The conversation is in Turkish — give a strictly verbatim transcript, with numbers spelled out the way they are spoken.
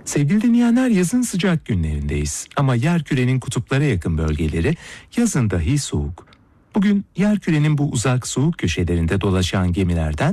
Sevgili dinleyenler, yazın sıcak günlerindeyiz ama yerkürenin kutuplara yakın bölgeleri yazın dahi soğuk. Bugün yerkürenin bu uzak soğuk köşelerinde dolaşan gemilerden